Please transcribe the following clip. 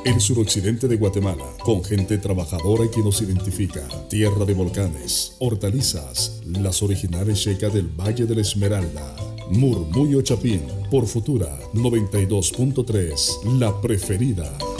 El suroccidente de Guatemala, con gente trabajadora que nos identifica. Tierra de volcanes, hortalizas, las originales checas del Valle de la Esmeralda. Murmullo Chapín, por Futura 92.3, la preferida.